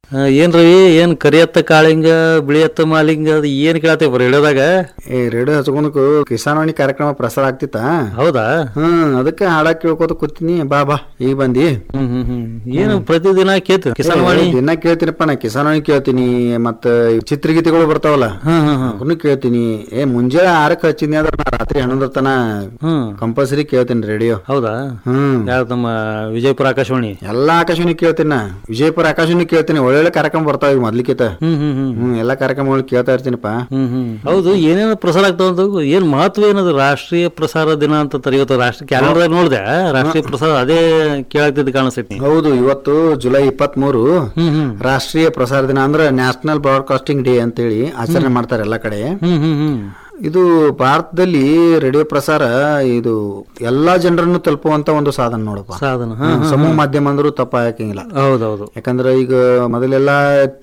ಏನ್ ರವಿ ಏನ್ ಕರಿಯತ್ತ ಕಾಳಿಂಗ ಬಿಳಿಯತ್ತ ಮಾಲಿಂಗ ಅದು ಏನ್ ಕೇಳತ್ತೇವ್ ಬರೀ ರೇಡಿಯೋದಾಗ. ರೇಡಿಯೋ ಹಚ್ಕೊಂಡಕು ಕಿಸಾನ್ವಾಣಿ ಕಾರ್ಯಕ್ರಮ ಪ್ರಸಾರ ಆಗ್ತಿತ್ತ. ಹೌದಾ? ಅದಕ್ಕೆ ಹಾಡಾಕ್ ಕೇಳ್ಕೊತ ಕೂತೀನಿ. ಬಾ ಬಾ ಈಗ ಬಂದಿ. ಏನು ಪ್ರತಿದಿನ ಕೇಳ್ತೀನಿ ಕಿಸಾನ್ ವಾಣಿ? ದಿನ ಕೇಳ್ತೀನಪ್ಪ. ನಾ ಕಿಸಾನ್ವಾಣಿ ಕೇಳ್ತೀನಿ, ಮತ್ತ ಚಿತ್ರಗೀತೆಗಳು ಬರ್ತಾವಲ್ಲ ಅವನು ಕೇಳ್ತೀನಿ. ಮುಂಜಾನೆ 6ಕ್ಕೆ ಹಚ್ಚಿದ್ನಿ ಅಂದ್ರೆ ನಾ ರಾತ್ರಿ 11 ತನ ಕಂಪಲ್ಸರಿ ಕೇಳ್ತೀನಿ ರೇಡಿಯೋ. ಹೌದಾ? ಯಾವ್ದು ನಮ್ಮ ವಿಜಯಪುರ ಆಕಾಶವಾಣಿ? ಎಲ್ಲಾ ಆಕಾಶವಾಣಿ ಕೇಳ್ತೀನಿ. ನಾ ವಿಜಯಪುರ ಆಕಾಶವಾಣಿ ಕೇಳ್ತೀನಿ. ಒಳ್ಳೊಳ್ಳೆ ಕಾರ್ಯಕ್ರಮ ಬರ್ತಾವ ಈಗ ಮೊದ್ಲಿಕ್ಕಿತ. ಎಲ್ಲಾ ಕಾರ್ಯಕ್ರಮಗಳು ಕೇಳ್ತಾ ಇರ್ತೀನಪ್ಪ. ಹೌದು. ಏನೇನು ಪ್ರಸಾರ ಆಗ್ತಾವ? ಏನ್ ಮಹತ್ವ ಏನದು? ರಾಷ್ಟ್ರೀಯ ಪ್ರಸಾರ ದಿನ ಅಂತ ಇವತ್ತು ರಾಷ್ಟ್ರೀಯ ಕ್ಯಾಲೆಂಡರ್ ನೋಡಿದೆ. ರಾಷ್ಟ್ರೀಯ ಪ್ರಸಾರ ಅದೇ ಕೇಳಾಗ್ತಿದ್ದು ಕಾಣಿಸ್ತೈತಿ. ಹೌದು, ಇವತ್ತು ಜುಲೈ 23 ರಾಷ್ಟ್ರೀಯ ಪ್ರಸಾರ ದಿನ ಅಂದ್ರೆ ನ್ಯಾಷನಲ್ ಬ್ರಾಡ್ಕಾಸ್ಟಿಂಗ್ ಡೇ ಅಂತೇಳಿ ಆಚರಣೆ ಮಾಡ್ತಾರೆ ಎಲ್ಲಾ ಕಡೆ. ಇದು ಭಾರತದಲ್ಲಿ ರೇಡಿಯೋ ಪ್ರಸಾರ ಇದು ಎಲ್ಲಾ ಜನರನ್ನು ತಲುಪುವಂತ ಒಂದು ಸಾಧನ ನೋಡಪ್ಪ. ಸಾಧನ ಸಮೂಹ ಮಾಧ್ಯಮ ಅಂದ್ರೂ ತಪ್ಪ ಹಾಕಂಗಿಲ್ಲ. ಹೌದೌದು. ಯಾಕಂದ್ರೆ ಈಗ ಮೊದಲೆಲ್ಲಾ